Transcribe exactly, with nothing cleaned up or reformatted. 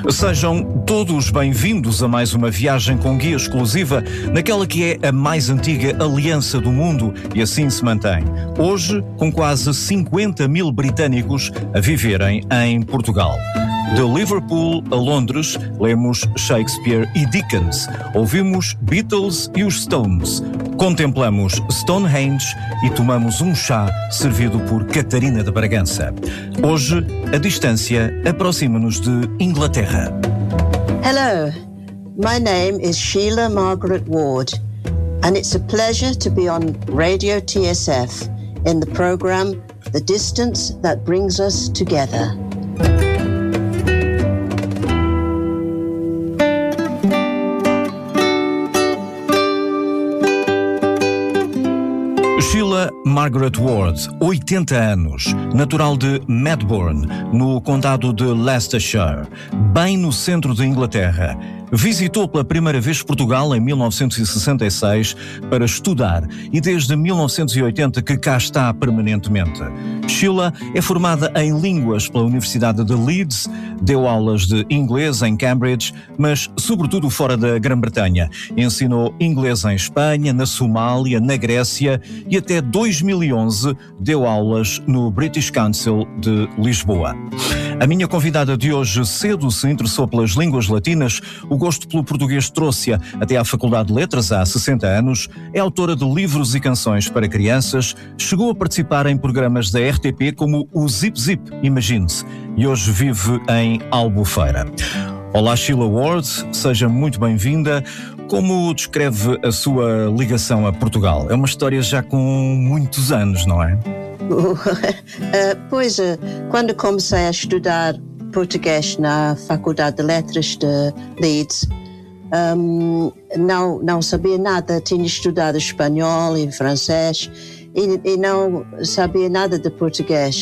Sejam todos bem-vindos a mais uma viagem com guia exclusiva naquela que é a mais antiga aliança do mundo e assim se mantém. Hoje, com quase cinquenta mil britânicos a viverem em Portugal. De Liverpool a Londres, lemos Shakespeare e Dickens, ouvimos Beatles e os Stones, contemplamos Stonehenge e tomamos um chá servido por Catarina de Bragança. Hoje, a distância aproxima-nos de Inglaterra. Hello, my name is Sheila Margaret Ward, and it's a pleasure to be on Radio T S F in the program The Distance That Brings Us Together. Sheila Margaret Ward, oitenta anos, natural de Medbourne, no condado de Leicestershire, bem no centro de Inglaterra. Visitou pela primeira vez Portugal em mil novecentos e sessenta e seis para estudar e desde mil novecentos e oitenta que cá está permanentemente. Sheila é formada em línguas pela Universidade de Leeds, deu aulas de inglês em Cambridge, mas sobretudo fora da Grã-Bretanha. Ensinou inglês em Espanha, na Somália, na Grécia e até dois mil e onze deu aulas no British Council de Lisboa. A minha convidada de hoje cedo se interessou pelas línguas latinas, o gosto pelo português trouxe-a até à Faculdade de Letras há sessenta anos, é autora de livros e canções para crianças, chegou a participar em programas da R T P como o Zip Zip, imagine-se, e hoje vive em Albufeira. Olá Sheila Ward, seja muito bem-vinda. Como descreve a sua ligação a Portugal? É uma história já com muitos anos, não é? uh, pois, uh, quando comecei a estudar português na Faculdade de Letras de Leeds, um, não, não sabia nada, tinha estudado espanhol e francês e, e não sabia nada de português.